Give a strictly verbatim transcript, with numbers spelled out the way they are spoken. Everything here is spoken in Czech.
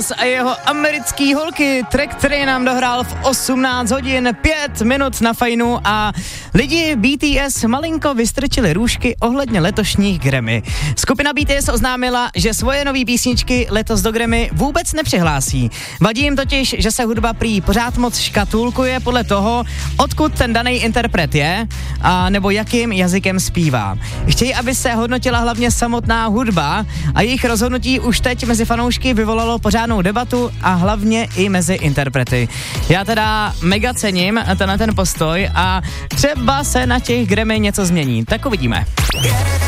S a jeho americký holky, track, který nám dohrál v osmnáct hodin pět minut na Fajnu a lidi B T S malinko vystrčili růžky ohledně letošních Grammy. Skupina B T S oznámila, že svoje nový písničky letos do Grammy vůbec nepřihlásí. Vadí jim totiž, že se hudba prý pořád moc škatulkuje podle toho, odkud ten daný interpret je, a nebo jakým jazykem zpívá. Chtějí, aby se hodnotila hlavně samotná hudba a jejich rozhodnutí už teď mezi fanoušky vyvolalo pořádnou debatu a hlavně i mezi interprety. Já teda mega cením tenhle ten postoj a třeba se na těch Grammy něco změní. Tak uvidíme.